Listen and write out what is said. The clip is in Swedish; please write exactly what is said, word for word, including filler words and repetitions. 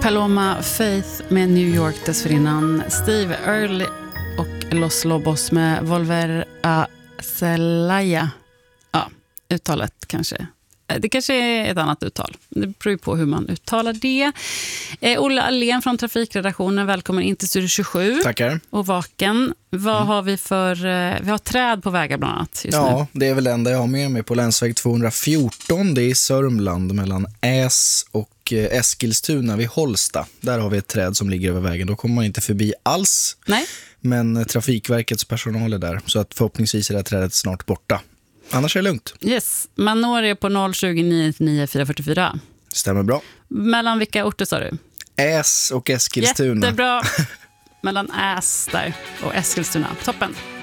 Paloma Faith med New York dessförinnan. Steve Earle och Los Lobos med Volver a Celaya. Ja, uttalet kanske. Det kanske är ett annat uttal. Det beror på hur man uttalar det. Eh, Olle Allén från Trafikredaktionen, välkommen in till Studio tjugosju. Tackar. Och Vaken. Vad Mm. har vi för... Eh, vi har träd på vägar bland annat just Ja, nu. det är väl det enda jag har med mig på länsväg tvåhundrafjorton. Det är i Sörmland mellan Äs och eh, Eskilstuna vid Holsta. Där har vi ett träd som ligger över vägen. Då kommer man inte förbi alls. Nej. Men eh, Trafikverkets personal är där. Så att förhoppningsvis är det här trädet snart borta. Annars är det lugnt. Yes, man når det på noll tjugo nio nio fyra fyra fyra. Stämmer bra. Mellan vilka orter sa du? Äs och Eskilstuna. Jättebra. Mellan Äs där och Eskilstuna. Toppen.